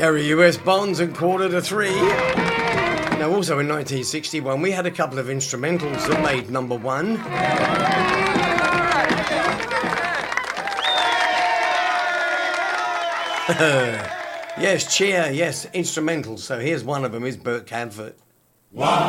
Gary U.S. Bonds and Quarter to Three. Now, also in 1961, we had a couple of instrumentals that made number one. Yes, cheer, yes, instrumentals. So here's one of them, is Bert Camford. 1,